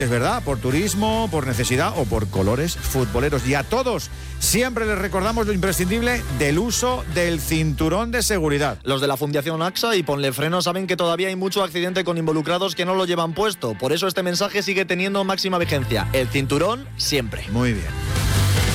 Es verdad, por turismo, por necesidad o por colores futboleros. Y a todos siempre les recordamos lo imprescindible del uso del cinturón de seguridad. Los de la Fundación AXA y Ponle Freno saben que todavía hay mucho accidente con involucrados que no lo llevan puesto. Por eso este mensaje sigue teniendo máxima vigencia. El cinturón siempre. Muy bien.